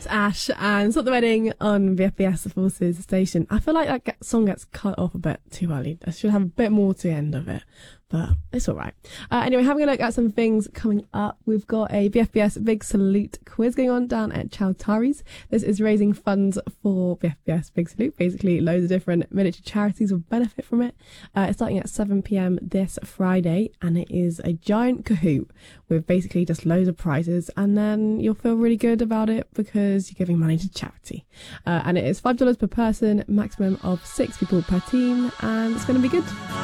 Ash and Stop the Wedding on VFBS The Forces station. I feel like that song gets cut off a bit too early. I should have a bit more to the end of it, but it's all right. Anyway, having a look at some things coming up. We've got a VFBS Big Salute quiz going on down at Chowtaris. This is raising funds for VFBS Big Salute. Basically, loads of different miniature charities will benefit from it. It's starting at 7 p.m. this Friday, and it is a giant Kahoot with basically just loads of prizes, and then you'll feel really good about it because you're giving money to charity. And it is $5 per person, maximum of 6 people per team, and it's going to be good.